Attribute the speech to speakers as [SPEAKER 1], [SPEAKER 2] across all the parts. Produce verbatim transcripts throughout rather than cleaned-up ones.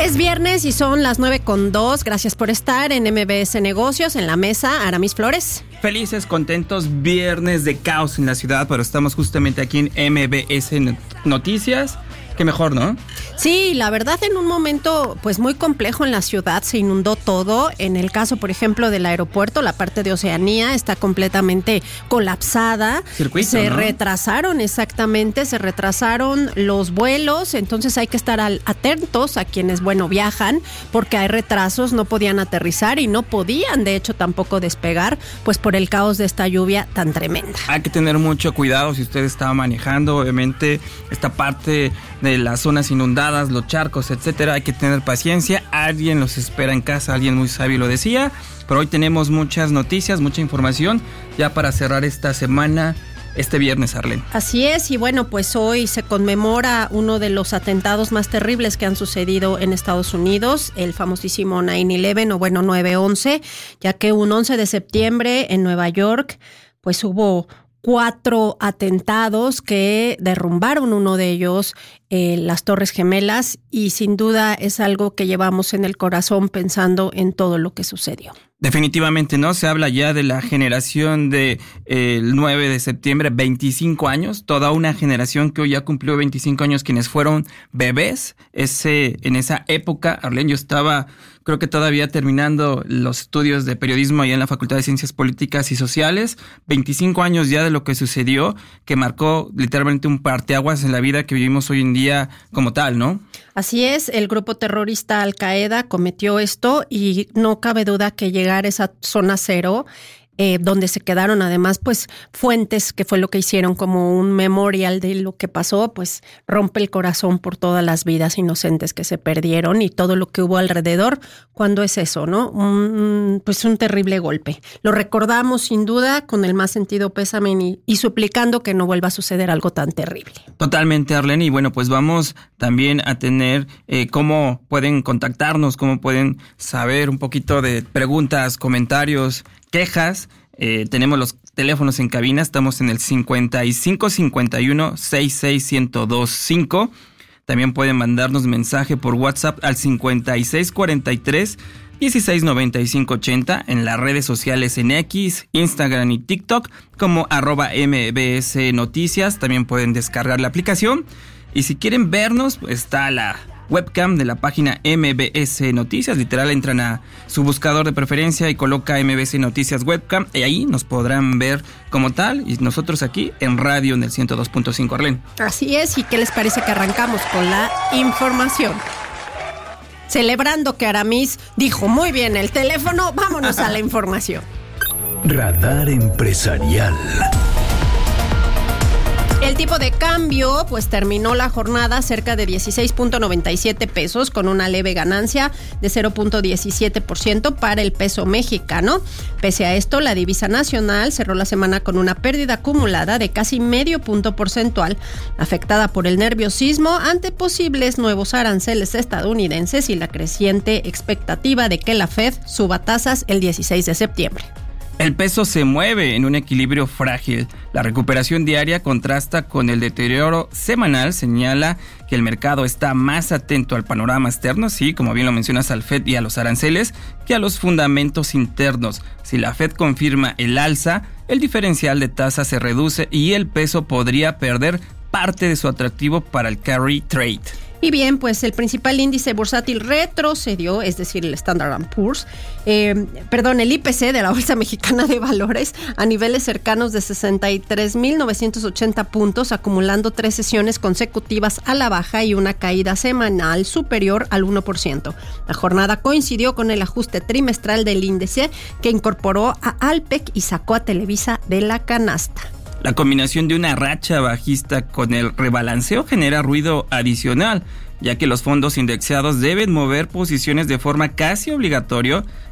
[SPEAKER 1] Es viernes y son las nueve con dos. Gracias por estar en M B S Negocios. En la mesa, Aramis Flores.
[SPEAKER 2] Felices, contentos, viernes de caos en la ciudad, pero estamos justamente aquí en M B S Noticias. Qué mejor, ¿no?
[SPEAKER 1] Sí, la verdad, en un momento pues muy complejo en la ciudad, se inundó todo. En el caso, por ejemplo, del aeropuerto, la parte de Oceanía está completamente colapsada.
[SPEAKER 2] Circuito,
[SPEAKER 1] se
[SPEAKER 2] ¿no?
[SPEAKER 1] retrasaron, exactamente, se retrasaron los vuelos, entonces hay que estar al, atentos a quienes, bueno, viajan, porque hay retrasos, no podían aterrizar y no podían, de hecho, tampoco despegar, pues por el caos de esta lluvia tan tremenda.
[SPEAKER 2] Hay que tener mucho cuidado si usted está manejando, obviamente, esta parte de las zonas inundadas, los charcos, etcétera. Hay que tener paciencia. Alguien los espera en casa, alguien muy sabio lo decía. Pero hoy tenemos muchas noticias, mucha información ya para cerrar esta semana, este viernes, Arlene.
[SPEAKER 1] Así es, y bueno, pues hoy se conmemora uno de los atentados más terribles que han sucedido en Estados Unidos, el famosísimo nueve once, o bueno, nueve once, ya que un once de septiembre en Nueva York, pues hubo cuatro atentados que derrumbaron, uno de ellos eh, las Torres Gemelas, y sin duda es algo que llevamos en el corazón pensando en todo lo que sucedió.
[SPEAKER 2] Definitivamente, ¿no? Se habla ya de la generación del de, eh, nueve de septiembre, veinticinco años, toda una generación que hoy ya cumplió veinticinco años, quienes fueron bebés. Ese, en esa época, Arlene, yo estaba, creo que todavía terminando los estudios de periodismo allá en la Facultad de Ciencias Políticas y Sociales, veinticinco años ya de lo que sucedió, que marcó literalmente un parteaguas en la vida que vivimos hoy en día como tal, ¿no?
[SPEAKER 1] Así es, el grupo terrorista Al Qaeda cometió esto y no cabe duda que llegar a esa zona cero, eh, donde se quedaron además pues fuentes, que fue lo que hicieron como un memorial de lo que pasó, pues rompe el corazón por todas las vidas inocentes que se perdieron y todo lo que hubo alrededor. ¿Cuándo es eso, no? Un, pues un terrible golpe. Lo recordamos sin duda con el más sentido pésame y, y suplicando que no vuelva a suceder algo tan terrible.
[SPEAKER 2] Totalmente, Arlene, y bueno, pues vamos también a tener eh, cómo pueden contactarnos, cómo pueden saber un poquito de preguntas, comentarios, quejas. Eh, tenemos los teléfonos en cabina, estamos en el cincuenta y cinco cincuenta y uno sesenta y seis ciento veinticinco. También pueden mandarnos mensaje por WhatsApp al cincuenta y seis cuarenta y tres dieciséis noventa y cinco ochenta, en las redes sociales en X, Instagram y TikTok como arroba M B S Noticias. También pueden descargar la aplicación. Y si quieren vernos, pues está la webcam de la página M B S Noticias. Literal, entran a su buscador de preferencia y coloca M B S Noticias webcam, y ahí nos podrán ver como tal, y nosotros aquí en radio en el ciento dos punto cinco, Arlene.
[SPEAKER 1] Así es, ¿y qué les parece que arrancamos con la información? Celebrando que Aramis dijo muy bien el teléfono, vámonos a la información.
[SPEAKER 3] Radar Empresarial.
[SPEAKER 1] El tipo de cambio pues terminó la jornada cerca de dieciséis punto noventa y siete pesos, con una leve ganancia de cero punto diecisiete por ciento para el peso mexicano. Pese a esto, la divisa nacional cerró la semana con una pérdida acumulada de casi medio punto porcentual, afectada por el nerviosismo ante posibles nuevos aranceles estadounidenses y la creciente expectativa de que la Fed suba tasas el dieciséis de septiembre.
[SPEAKER 2] El peso se mueve en un equilibrio frágil. La recuperación diaria contrasta con el deterioro semanal, señala que el mercado está más atento al panorama externo, sí, como bien lo mencionas, al Fed y a los aranceles, que a los fundamentos internos. Si la Fed confirma el alza, el diferencial de tasa se reduce y el peso podría perder parte de su atractivo para el carry trade.
[SPEAKER 1] Y bien, pues el principal índice bursátil retrocedió, es decir, el Standard and Poor's, eh, perdón, el I P C de la Bolsa Mexicana de Valores, a niveles cercanos de sesenta y tres mil novecientos ochenta puntos, acumulando tres sesiones consecutivas a la baja y una caída semanal superior al uno por ciento. La jornada coincidió con el ajuste trimestral del índice, que incorporó a Alpek y sacó a Televisa de la canasta.
[SPEAKER 2] La combinación de una racha bajista con el rebalanceo genera ruido adicional, ya que los fondos indexados deben mover posiciones de forma casi obligatoria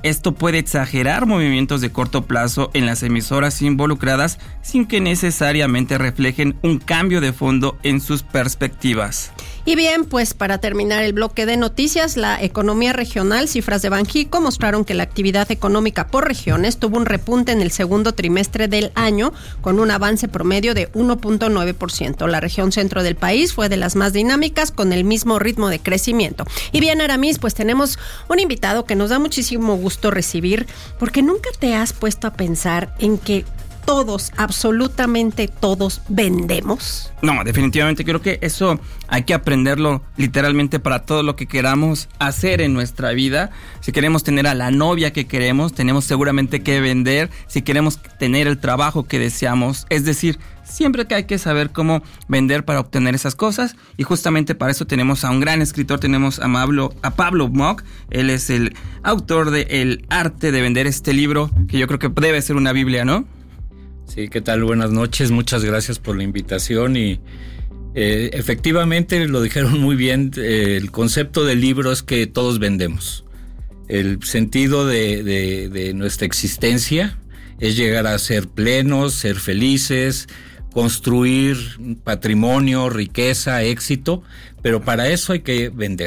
[SPEAKER 2] esto puede exagerar movimientos de corto plazo en las emisoras involucradas sin que necesariamente reflejen un cambio de fondo en sus perspectivas.
[SPEAKER 1] Y bien, pues para terminar el bloque de noticias, la economía regional, cifras de Banxico mostraron que la actividad económica por regiones tuvo un repunte en el segundo trimestre del año con un avance promedio de uno punto nueve por ciento. La región centro del país fue de las más dinámicas con el mismo ritmo de crecimiento. Y bien, Aramis, pues tenemos un invitado que nos da muchísimo gusto recibir, porque nunca te has puesto a pensar en que todos, absolutamente todos, vendemos.
[SPEAKER 2] No, definitivamente creo que eso hay que aprenderlo literalmente para todo lo que queramos hacer en nuestra vida. Si queremos tener a la novia que queremos, tenemos seguramente que vender. Si queremos tener el trabajo que deseamos, es decir, siempre que hay que saber cómo vender para obtener esas cosas. Y justamente para eso tenemos a un gran escritor, tenemos a Pablo, a Pablo Mock. Él es el autor de El arte de vender, este libro que yo creo que debe ser una Biblia, ¿no?
[SPEAKER 4] Sí, ¿qué tal? Buenas noches, muchas gracias por la invitación y eh, efectivamente lo dijeron muy bien, eh, el concepto del libro es que todos vendemos. El sentido de, de, de nuestra existencia es llegar a ser plenos, ser felices, construir patrimonio, riqueza, éxito, pero para eso hay que vender.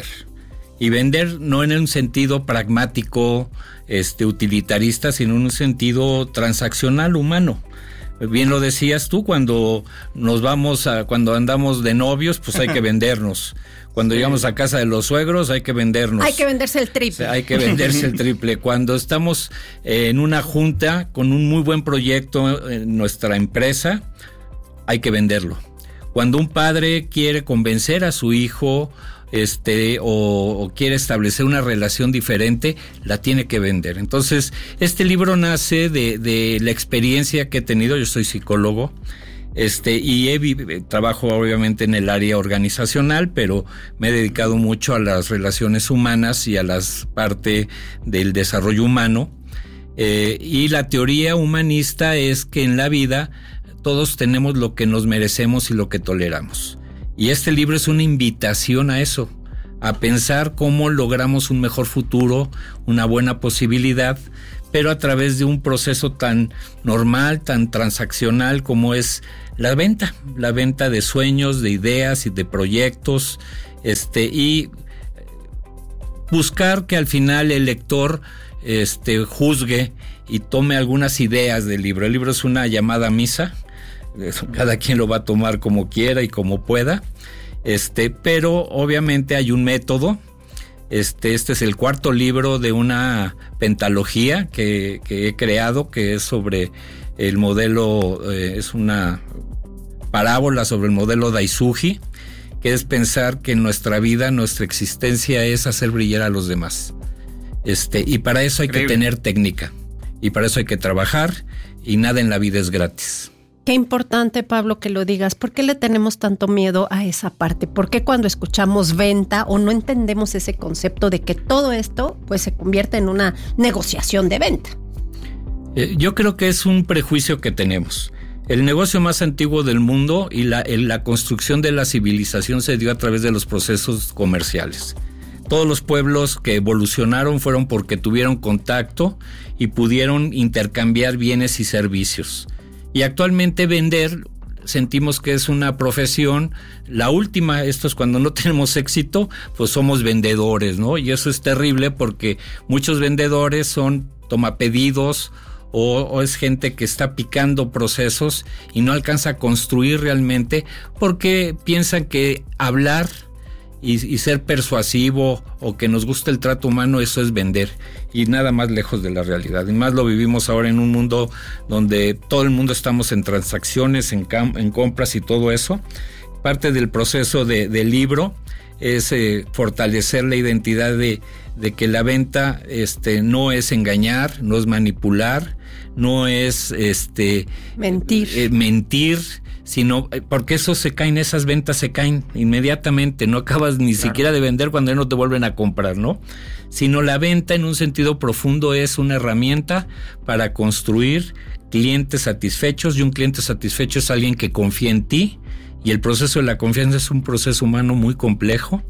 [SPEAKER 4] Y vender no en un sentido pragmático, este, utilitarista, sino en un sentido transaccional humano. Bien lo decías tú, cuando nos vamos a, cuando andamos de novios, pues hay que vendernos. Cuando sí. llegamos a casa de los suegros, hay que vendernos.
[SPEAKER 1] Hay que venderse el triple.
[SPEAKER 4] O sea, hay que venderse el triple. Cuando estamos eh, en una junta con un muy buen proyecto en nuestra empresa, hay que venderlo. Cuando un padre quiere convencer a su hijo, este, o, o quiere establecer una relación diferente, la tiene que vender. Entonces, este libro nace de, de la experiencia que he tenido. Yo soy psicólogo, este, y he, trabajo obviamente en el área organizacional, pero me he dedicado mucho a las relaciones humanas y a las parte del desarrollo humano. Eh, y la teoría humanista es que en la vida todos tenemos lo que nos merecemos y lo que toleramos. Y este libro es una invitación a eso, a pensar cómo logramos un mejor futuro, una buena posibilidad, pero a través de un proceso tan normal, tan transaccional como es la venta, la venta de sueños, de ideas y de proyectos, este, y buscar que al final el lector este, juzgue y tome algunas ideas del libro. El libro es una llamada misa. Cada quien lo va a tomar como quiera y como pueda, este, pero obviamente hay un método. Este, este es el cuarto libro de una pentalogía que, que he creado, que es sobre el modelo, eh, es una parábola sobre el modelo Daisuji, que es pensar que en nuestra vida, nuestra existencia es hacer brillar a los demás. Este, y para eso hay Increíble. que tener técnica, y para eso hay que trabajar, y nada en la vida es gratis.
[SPEAKER 1] Qué importante, Pablo, que lo digas. ¿Por qué le tenemos tanto miedo a esa parte? ¿Por qué cuando escuchamos venta o no entendemos ese concepto de que todo esto pues se convierte en una negociación de venta?
[SPEAKER 4] Eh, yo creo que es un prejuicio que tenemos. El negocio más antiguo del mundo y la, la construcción de la civilización se dio a través de los procesos comerciales. Todos los pueblos que evolucionaron fueron porque tuvieron contacto y pudieron intercambiar bienes y servicios. Y actualmente vender, sentimos que es una profesión, la última, esto es cuando no tenemos éxito, pues somos vendedores, ¿no? Y eso es terrible porque muchos vendedores son tomapedidos o, o es gente que está picando procesos y no alcanza a construir realmente porque piensan que hablar y, y ser persuasivo o que nos guste el trato humano, eso es vender, y nada más lejos de la realidad. Y más lo vivimos ahora en un mundo donde todo el mundo estamos en transacciones, en, cam- en compras y todo eso. Parte del proceso de, del libro es eh, fortalecer la identidad de, de que la venta este, no es engañar, no es manipular, no es este
[SPEAKER 1] mentir,
[SPEAKER 4] eh, mentir sino porque eso se caen, esas ventas se caen inmediatamente, no acabas ni claro. siquiera de vender cuando ya no te vuelven a comprar, ¿no? Sino la venta en un sentido profundo es una herramienta para construir clientes satisfechos, y un cliente satisfecho es alguien que confía en ti, y el proceso de la confianza es un proceso humano muy complejo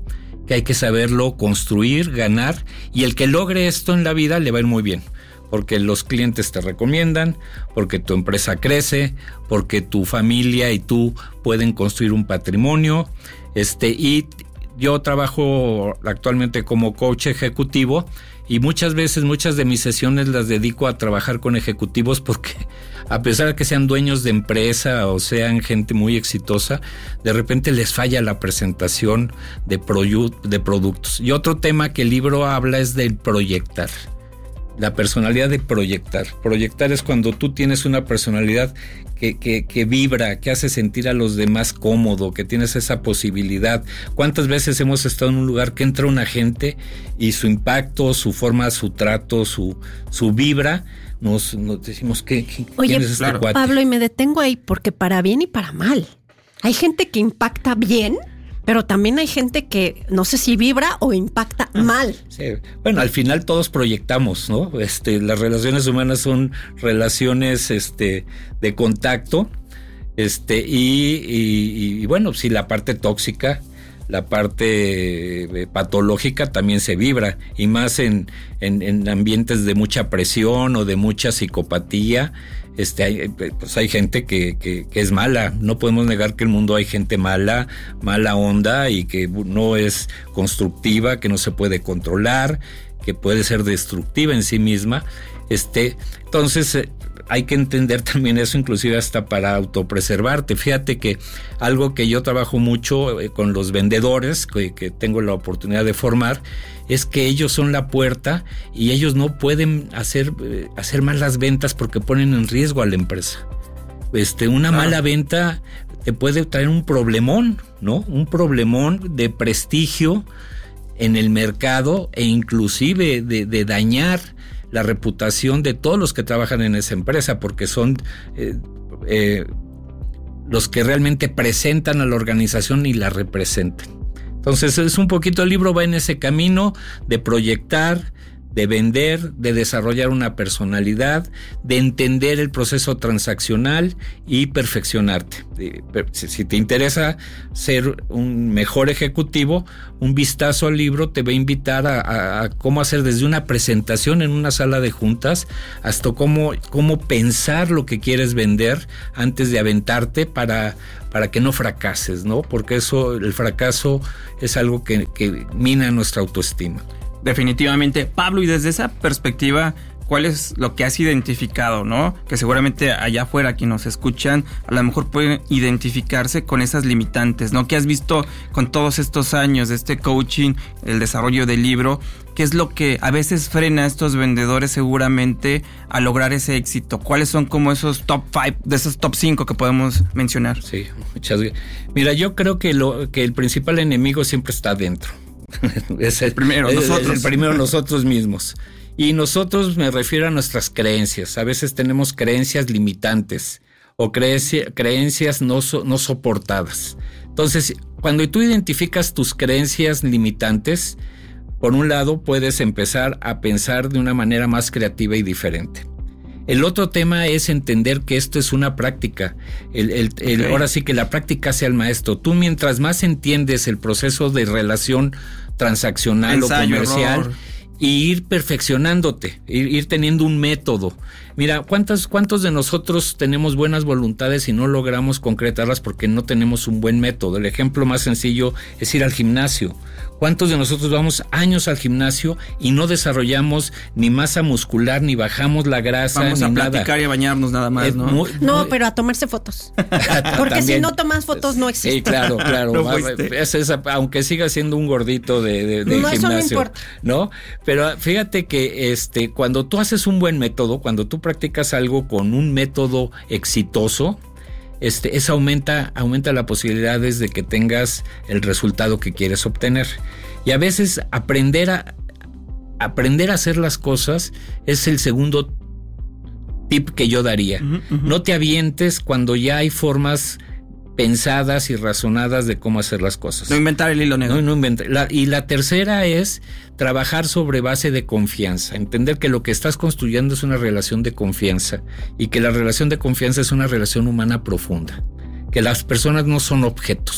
[SPEAKER 4] que hay que saberlo construir, ganar, y el que logre esto en la vida le va a ir muy bien, porque los clientes te recomiendan, porque tu empresa crece, porque tu familia y tú pueden construir un patrimonio, este, y yo trabajo actualmente como coach ejecutivo, y muchas veces, muchas de mis sesiones las dedico a trabajar con ejecutivos porque a pesar de que sean dueños de empresa o sean gente muy exitosa, de repente les falla la presentación de, proyu- de productos. Y otro tema que el libro habla es del proyectar. La personalidad de proyectar. Proyectar es cuando tú tienes una personalidad que, que, que vibra, que hace sentir a los demás cómodo, que tienes esa posibilidad. ¿Cuántas veces hemos estado en un lugar que entra una gente y su impacto, su forma, su trato, su, su vibra, nos, nos decimos que ¿quién
[SPEAKER 1] Oye,
[SPEAKER 4] es este
[SPEAKER 1] claro,
[SPEAKER 4] cuate?
[SPEAKER 1] Pablo, y me detengo ahí porque para bien y para mal. Hay gente que impacta bien, pero también hay gente que no sé si vibra o impacta mal.
[SPEAKER 4] Sí. Bueno, al final todos proyectamos, ¿no? Este, las relaciones humanas son relaciones este, de contacto, este, y, y, y bueno, si la parte tóxica, la parte patológica también se vibra, y más en, en, en ambientes de mucha presión o de mucha psicopatía. Este, hay, pues hay gente que, que, que es mala. No podemos negar que en el mundo hay gente mala, mala onda y que no es constructiva, que no se puede controlar, que puede ser destructiva en sí misma. Este, entonces eh, hay que entender también eso, inclusive hasta para autopreservarte. Fíjate que algo que yo trabajo mucho eh, con los vendedores, que, que tengo la oportunidad de formar, es que ellos son la puerta y ellos no pueden hacer, eh, hacer malas ventas porque ponen en riesgo a la empresa. Este, una claro. mala venta te puede traer un problemón, ¿no? Un problemón de prestigio en el mercado e inclusive de, de dañar la reputación de todos los que trabajan en esa empresa, porque son eh, eh, los que realmente presentan a la organización y la representan. Entonces es un poquito, el libro va en ese camino de proyectar, de vender, de desarrollar una personalidad, de entender el proceso transaccional y perfeccionarte. Si te interesa ser un mejor ejecutivo, un vistazo al libro te va a invitar a, a, a cómo hacer desde una presentación en una sala de juntas hasta cómo, cómo pensar lo que quieres vender antes de aventarte para, para que no fracases, ¿no? Porque eso, el fracaso es algo que, que mina nuestra autoestima.
[SPEAKER 2] Definitivamente. Pablo, y desde esa perspectiva, ¿cuál es lo que has identificado, no? Que seguramente allá afuera quienes nos escuchan a lo mejor pueden identificarse con esas limitantes, ¿no? ¿Qué has visto con todos estos años de este coaching, el desarrollo del libro? ¿Qué es lo que a veces frena a estos vendedores seguramente a lograr ese éxito? ¿Cuáles son como esos top five, de esos top cinco que podemos mencionar?
[SPEAKER 4] Sí, muchas gracias. Mira, yo creo que, lo, que el principal enemigo siempre está dentro. Es el primero, es, nosotros. Es el primero nosotros mismos. Y nosotros me refiero a nuestras creencias. A veces tenemos creencias limitantes o creencia, creencias no, so, no soportadas. Entonces, cuando tú identificas tus creencias limitantes, por un lado puedes empezar a pensar de una manera más creativa y diferente. El otro tema es entender que esto es una práctica. El, el, el, okay. Ahora sí que la práctica hace al maestro. Tú mientras más entiendes el proceso de relación transaccional Ensayo, o comercial, error. Y ir perfeccionándote, ir, ir teniendo un método. Mira, ¿cuántos, ¿cuántos de nosotros tenemos buenas voluntades y no logramos concretarlas porque no tenemos un buen método? El ejemplo más sencillo es ir al gimnasio. ¿Cuántos de nosotros vamos años al gimnasio y no desarrollamos ni masa muscular, ni bajamos la grasa,
[SPEAKER 2] vamos
[SPEAKER 4] ni
[SPEAKER 2] a platicar
[SPEAKER 4] nada?
[SPEAKER 2] Y a bañarnos nada más, ¿no?
[SPEAKER 1] Muy, no, muy... pero a tomarse fotos. Porque también, si no tomas fotos no existe.
[SPEAKER 4] Sí, claro, claro. no es esa, aunque siga siendo un gordito de, de, de
[SPEAKER 1] no,
[SPEAKER 4] gimnasio.
[SPEAKER 1] Eso no importa.
[SPEAKER 4] ¿No? Pero fíjate que este, cuando tú haces un buen método, cuando tú practicas algo con un método exitoso, Este, eso aumenta, aumenta las posibilidades de que tengas el resultado que quieres obtener. Y a veces aprender a, aprender a hacer las cosas es el segundo tip que yo daría. Uh-huh, uh-huh. No te avientes cuando ya hay formas pensadas y razonadas de cómo hacer las cosas.
[SPEAKER 2] No inventar el hilo negro.
[SPEAKER 4] No, no inventar. La, y la tercera es trabajar sobre base de confianza. Entender que lo que estás construyendo es una relación de confianza y que la relación de confianza es una relación humana profunda. Que las personas no son objetos,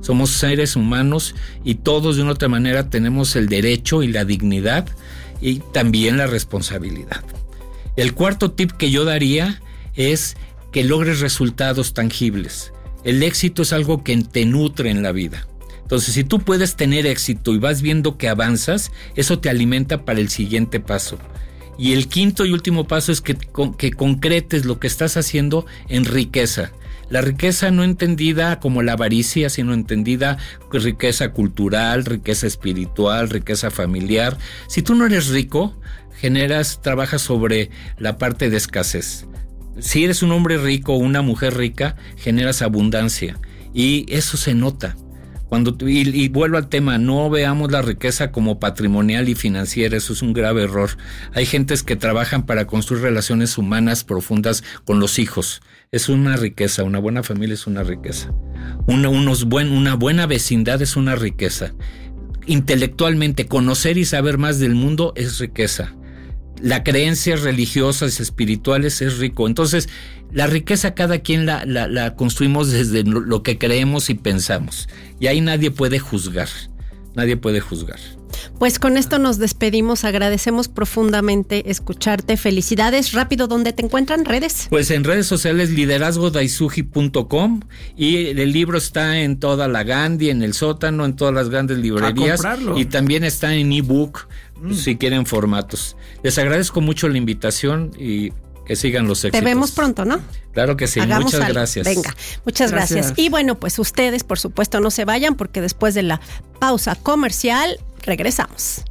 [SPEAKER 4] Somos seres humanos y todos de una u otra manera tenemos el derecho y la dignidad y también la responsabilidad. El cuarto tip que yo daría es que logres resultados tangibles. El éxito es algo que te nutre en la vida. Entonces, si tú puedes tener éxito y vas viendo que avanzas, eso te alimenta para el siguiente paso. Y el quinto y último paso es que, que concretes lo que estás haciendo en riqueza. La riqueza no entendida como la avaricia, sino entendida como riqueza cultural, riqueza espiritual, riqueza familiar. Si tú no eres rico, generas, trabajas sobre la parte de escasez. Si eres un hombre rico o una mujer rica, generas abundancia. Y eso se nota. Cuando, y, y vuelvo al tema, no veamos la riqueza como patrimonial y financiera, eso es un grave error. Hay gentes que trabajan para construir relaciones humanas profundas con los hijos. Es una riqueza, una buena familia es una riqueza. Una, unos buen, una buena vecindad es una riqueza. Intelectualmente, conocer y saber más del mundo es riqueza. Las creencias religiosas y espirituales es rico. Entonces, la riqueza cada quien la, la, la construimos desde lo que creemos y pensamos. Y ahí nadie puede juzgar. Nadie puede juzgar.
[SPEAKER 1] Pues con esto nos despedimos. Agradecemos profundamente escucharte. Felicidades. Rápido, ¿dónde te encuentran? ¿Redes?
[SPEAKER 4] Pues en redes sociales liderazgo daisuji punto com y el libro está en toda la Gandhi, en el sótano, en todas las grandes librerías.
[SPEAKER 2] A comprarlo.
[SPEAKER 4] Y también está en ebook mm. si quieren formatos. Les agradezco mucho la invitación y que sigan los éxitos.
[SPEAKER 1] Te vemos pronto, ¿no?
[SPEAKER 4] Claro que sí. Hagamos muchas algo. Gracias.
[SPEAKER 1] Venga, muchas gracias. gracias. Y bueno, pues ustedes, por supuesto, no se vayan porque después de la pausa comercial regresamos.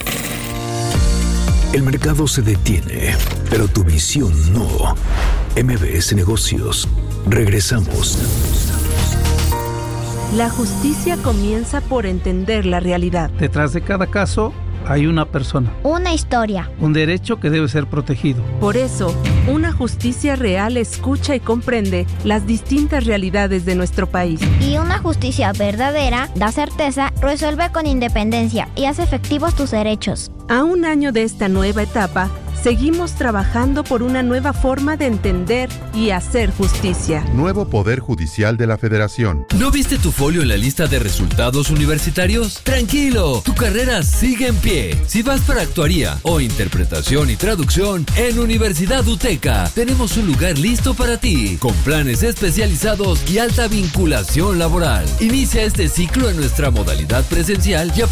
[SPEAKER 3] El mercado se detiene, pero tu visión no. M B S Negocios. Regresamos.
[SPEAKER 5] La justicia comienza por entender la realidad.
[SPEAKER 6] Detrás de cada caso hay una persona.
[SPEAKER 7] Una historia.
[SPEAKER 6] Un derecho que debe ser protegido.
[SPEAKER 5] Por eso, una justicia real escucha y comprende las distintas realidades de nuestro país.
[SPEAKER 7] Y una justicia verdadera da certeza, resuelve con independencia y hace efectivos tus derechos.
[SPEAKER 5] A un año de esta nueva etapa, seguimos trabajando por una nueva forma de entender y hacer justicia.
[SPEAKER 8] Nuevo Poder Judicial de la Federación.
[SPEAKER 9] ¿No viste tu folio en la lista de resultados universitarios? ¡Tranquilo! Tu carrera sigue en pie. Si vas para actuaría o interpretación y traducción, en Universidad UTECA tenemos un lugar listo para ti, con planes especializados y alta vinculación laboral. Inicia este ciclo en nuestra modalidad presencial y a